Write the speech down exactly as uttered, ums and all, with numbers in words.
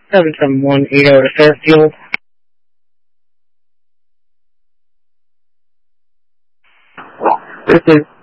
seven seven one eight zero to Fairfield. This is